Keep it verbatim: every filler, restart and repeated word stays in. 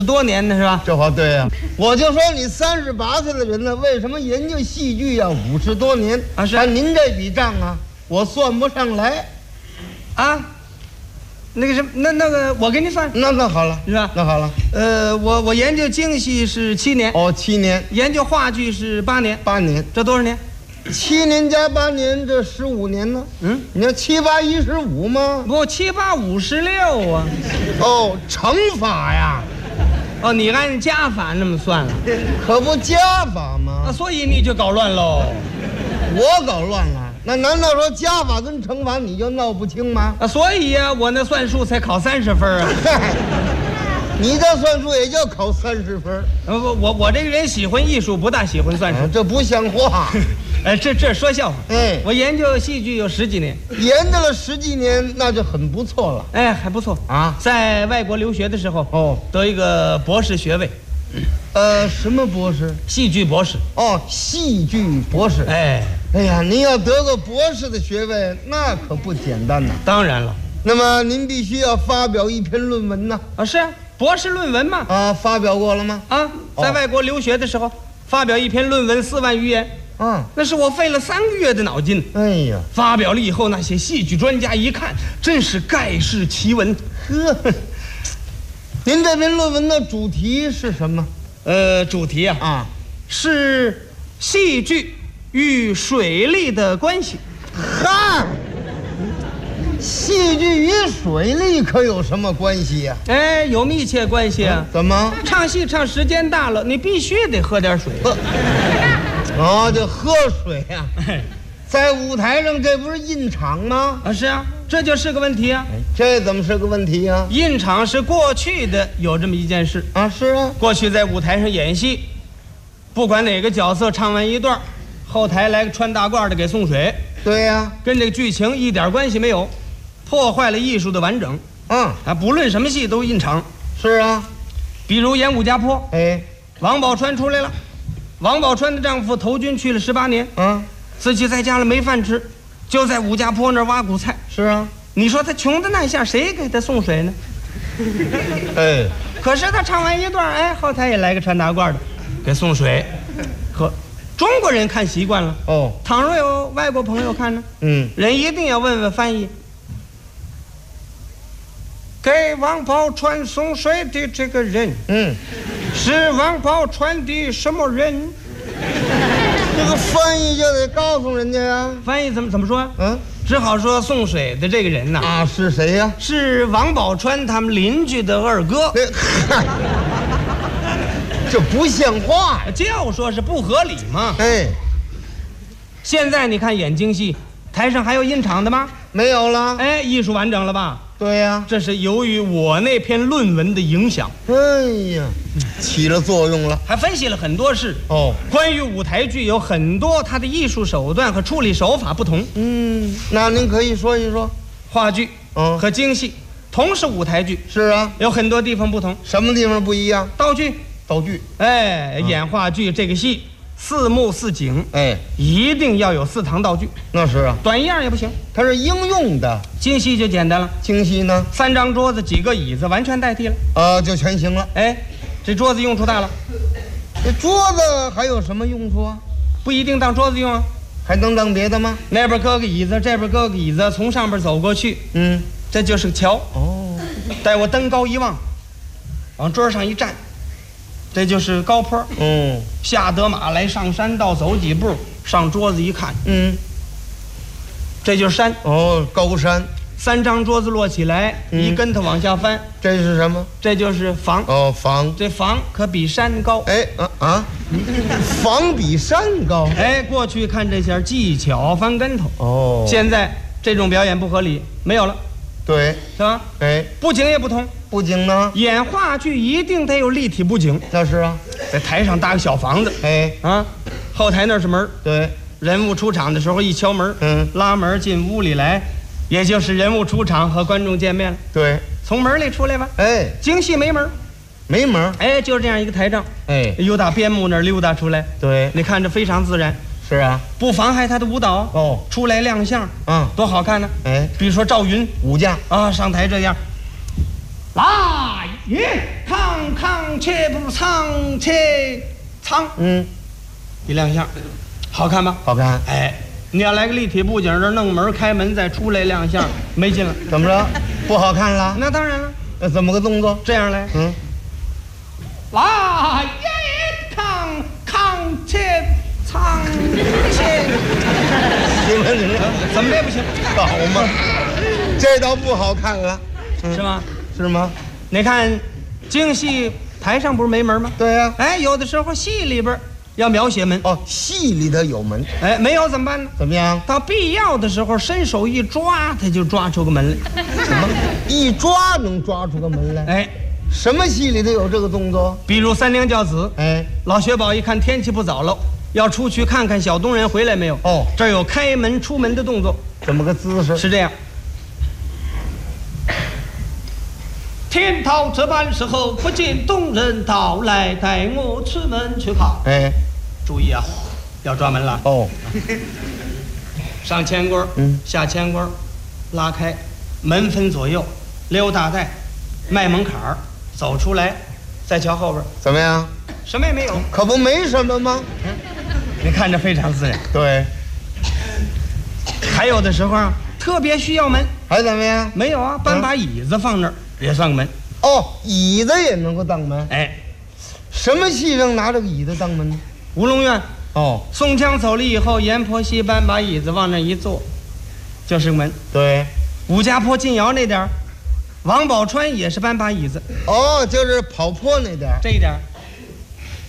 多年的是吧？ 这话对呀、啊，我就说你三十八岁的人了，为什么研究戏剧要五十多年啊？是按您这笔账啊，我算不上来， 啊，那个什么，那那个我给你算， 那那好了， 是吧？ 那好了， 呃，我我研究京戏是七年， 哦，七年， 研究话剧是八年， 八年， 这多少年？ 七年加八年，这十五年呢？ 嗯， 你要七八一十五吗？ 不，七八五十六啊。 哦，乘法呀。 哦，你按加法那么算了， 可不加法吗？ 啊，所以你就搞乱喽。 我搞乱了，那难道说加法跟乘法你就闹不清吗？ 啊，所以呀、啊，我那算术才考三十分啊。 你这算术也就考三十分。 呃，我我我这个人喜欢艺术，不大喜欢算术， 啊、这不像话。 哎，这这说笑话。 哎， 我研究戏剧有十几年， 研究了十几年，那就很不错了。 哎，还不错啊。 在外国留学的时候， 哦， 得一个博士学位。 呃，什么博士？ 戏剧博士。 哦，戏剧博士。 哎， 哎呀，您要得个博士的学位，那可不简单呐。 当然了。 那么您必须要发表一篇论文呢。 啊，是啊，博士论文嘛。 啊，发表过了吗？ 啊，在外国留学的时候，哦、发表一篇论文四万余言。 啊， 那是我费了三个月的脑筋。 哎呀， 发表了以后，那些戏剧专家一看，真是盖世奇闻。 呵，您这篇论文的主题是什么？ 呃，主题啊， 啊， 是戏剧与水利的关系。 哈，戏剧与水利可有什么关系呀、 啊？哎，有密切关系啊。 怎么？ 唱戏唱时间大了，你必须得喝点水。 哦，就喝水呀、啊！在舞台上，这不是印场吗？ 啊，是啊，这就是个问题啊。 哎，这怎么是个问题啊？ 印场是过去的有这么一件事啊，是啊， 过去在舞台上演戏，不管哪个角色唱完一段，后台来个穿大褂的给送水。 对呀、啊， 跟这个剧情一点关系没有，破坏了艺术的完整。 嗯啊，不论什么戏都印场。 是啊， 比如演武家坡， 哎， 王宝钏出来了。王宝钏的丈夫投军去了十八年， 嗯， 自己在家里没饭吃，就在武家坡那儿挖苦菜。 是啊， 你说他穷的那下，谁给他送水呢？ 哎， 可是他唱完一段，哎，后台也来个穿大褂的，给送水。呵，中国人看习惯了。 哦， 倘若有外国朋友看呢， 嗯， 人一定要问问翻译。给王宝钏送水的这个人， 嗯， 是王宝钏的什么人？ 这个翻译就得告诉人家呀。 翻译怎么怎么说？ 嗯， 只好说送水的这个人呐， 啊，是谁呀？ 是王宝钏他们邻居的二哥。 这不像话呀！ 就说是不合理嘛。 哎， 现在你看演京戏，台上还有印场的吗？ 没有了。 哎，艺术完整了吧？ 对呀， 这是由于我那篇论文的影响。 哎呀，起了作用了。 还分析了很多事哦， 关于舞台剧有很多它的艺术手段和处理手法不同。 嗯，那您可以说一说。 话剧嗯和京戏同是舞台剧， 是啊， 有很多地方不同。 什么地方不一样？ 道具， 道具。 哎，演话剧这个戏四幕四景， 哎， 一定要有四堂道具， 那是啊， 短一样也不行。 它是应用的。 京戏就简单了， 京戏呢？ 三张桌子几个椅子完全代替了。 啊，就全行了。 哎，这桌子用处大了， 这桌子还有什么用处啊？ 不一定当桌子用啊。 还能当别的吗？ 那边搁个椅子，这边搁个椅子，从上边走过去， 嗯， 这就是个桥。 哦， 待我登高一望，往桌上一站，这就是高坡。 嗯， 下得马来，上山道走几步，上桌子一看， 嗯， 这就是山。 哦，高山。 三张桌子摞起来， 嗯一跟头往下翻， 这是什么？ 这就是房。 哦，房。 这房可比山高。 哎啊啊，房比山高。 哎，过去看这些技巧翻跟头， 哦， 现在这种表演不合理，没有了， 对， 是吧？ 哎， 布景也不同， 布景呢？ 演话剧一定得有立体布景， 那是啊。 在台上搭个小房子， 哎， 啊，后台那是门， 对， 人物出场的时候一敲门， 嗯， 拉门进屋里来，也就是人物出场和观众见面了。 对， 从门里出来吧。 哎， 京戏没门， 没门。 哎，就是这样一个台账， 哎， 由打边幕那儿溜达出来， 对， 你看着非常自然， 是啊。 不妨害他的舞蹈哦， 出来亮相， 嗯， 多好看呢。 哎， 比如说赵云武将啊，上台这样，啦耶，康康且不仓且仓， 嗯， 一亮相，好看吧？ 好看。 哎，你要来个立体布景，这弄门开门再出来亮相，没劲了。 怎么着？不好看了？ 那当然了。 那怎么个动作？ 这样来， 嗯， 来耶，康康且仓且， 行了行了， 怎么这不行？ 好嘛，这倒不好看了， 是吗？ 是吗？ 你看，京戏台上不是没门吗？ 对呀、 哎，有的时候戏里边要描写门， 哦，戏里头有门， 哎，没有怎么办呢？ 怎么样？ 到必要的时候，伸手一抓，他就抓出个门来。 什么？一抓能抓出个门来？ 哎， 什么戏里头有这个动作？ 比如三娘教子， 哎， 老薛宝一看天气不早了，要出去看看小东人回来没有。 哦这儿有开门出门的动作， 怎么个姿势？ 是这样。天桃这般时候，不见东人到来，带我出门去看。 哎， 注意啊，要抓门了。 哦， 上前棍儿， 嗯下前棍儿，拉开，门分左右，溜大带，迈门槛儿，走出来，再瞧后边， 怎么样？ 什么也没有。 可不没什么吗？ 你看着非常自然。 对， 还有的时候啊，特别需要门， 还怎么样？ 没有啊，搬把椅子放那儿也算个门。 哦，椅子也能够当门？ 哎， 什么戏上拿这个椅子当门呢？ 吴龙院哦， 宋江走了以后，阎婆惜搬把椅子往那一坐，就是个门。 对， 武家坡进窑那点儿，王宝钏也是搬把椅子， 哦，就是跑坡那点儿。 这一点儿